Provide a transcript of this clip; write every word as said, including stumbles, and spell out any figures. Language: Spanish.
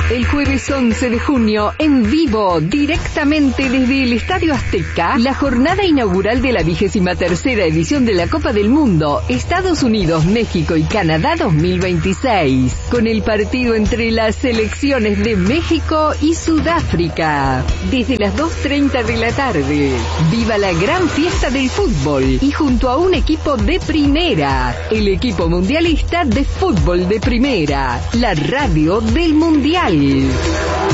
El jueves once de junio, en vivo, directamente desde el Estadio Azteca, la jornada inaugural de la vigésima tercera edición de la Copa del Mundo, Estados Unidos, México y Canadá dos mil veintiséis, con el partido entre las selecciones de México y Sudáfrica. Desde las dos treinta de la tarde, viva la gran fiesta del fútbol y junto a un equipo de primera, el equipo mundialista de fútbol de primera, la radio del Mundial.